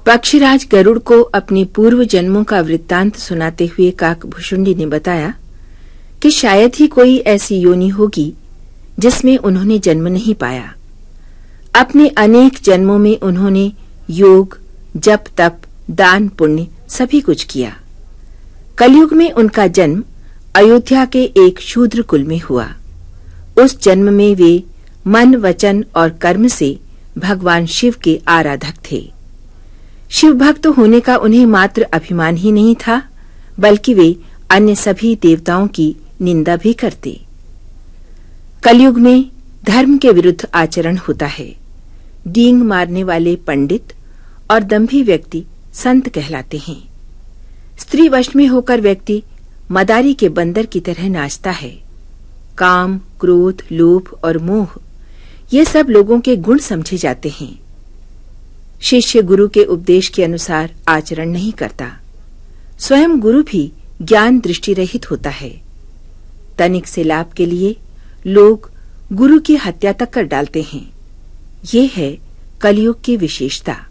पक्षीराज गरुड़ को अपने पूर्व जन्मों का वृत्तांत सुनाते हुए काकभुशुंडी ने बताया कि शायद ही कोई ऐसी योनि होगी जिसमें उन्होंने जन्म नहीं पाया। अपने अनेक जन्मों में उन्होंने योग, जप, तप, दान, पुण्य सभी कुछ किया। कलयुग में उनका जन्म अयोध्या के एक शूद्र कुल में हुआ। उस जन्म में वे मन, वचन और कर्म से भगवान शिव के आराधक थे। शिव भक्त होने का उन्हें मात्र अभिमान ही नहीं था, बल्कि वे अन्य सभी देवताओं की निंदा भी करते। कलयुग में धर्म के विरुद्ध आचरण होता है। डींग मारने वाले पंडित और दंभी व्यक्ति संत कहलाते हैं। स्त्री वश में होकर व्यक्ति मदारी के बंदर की तरह नाचता है। काम, क्रोध, लोभ और मोह ये सब लोगों के गुण समझे जाते हैं। शिष्य गुरु के उपदेश के अनुसार आचरण नहीं करता। स्वयं गुरु भी ज्ञान दृष्टि रहित होता है। तनिक से लाभ के लिए लोग गुरु की हत्या तक कर डालते हैं। ये है कलयुग की विशेषता।